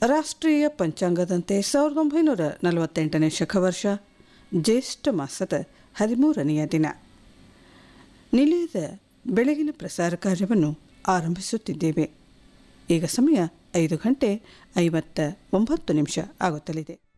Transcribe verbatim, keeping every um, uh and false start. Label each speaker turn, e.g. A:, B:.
A: ರಾಷ್ಟ್ರೀಯ ಪಂಚಾಂಗದಂತೆ ಸಾವಿರದ ಒಂಬೈನೂರ ನಲವತ್ತೆಂಟನೇ ಶಕವರ್ಷ ಜ್ಯೇಷ್ಠ ಮಾಸದ ಹದಿಮೂರನೆಯ ದಿನ. ನಿಲಯದ ಬೆಳಗಿನ ಪ್ರಸಾರ ಕಾರ್ಯವನ್ನು ಆರಂಭಿಸುತ್ತಿದ್ದೇವೆ. ಈಗ ಸಮಯ ಐದು ಗಂಟೆ ಐವತ್ತ ಒಂಬತ್ತು ನಿಮಿಷ ಆಗುತ್ತಲಿದೆ.